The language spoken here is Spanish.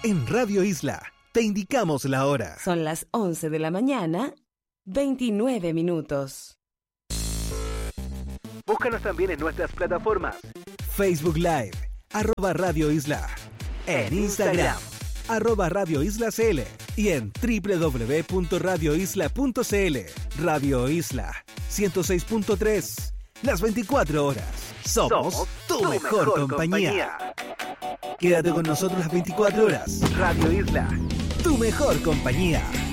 En Radio Isla te indicamos la hora. Son las 11 de la mañana, 29 minutos. Búscanos también en nuestras plataformas. Facebook Live, @Radio Isla. En Instagram, @Radio Isla CL. Y en www.radioisla.cl. Radio Isla 106.3. Las 24 horas. Somos tu mejor compañía. Quédate con nosotros las 24 horas. Radio Isla, tu mejor compañía.